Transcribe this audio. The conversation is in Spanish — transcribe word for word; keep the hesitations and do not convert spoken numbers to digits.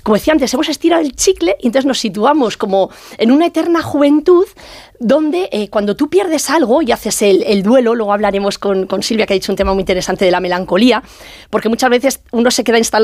como decía antes, hemos estirado el chicle y entonces nos situamos como en una eterna juventud donde eh, cuando tú pierdes algo y haces el, el duelo, luego hablaremos con, con Silvia, que ha dicho un tema muy interesante de la melancolía, porque muchas veces uno se queda instalado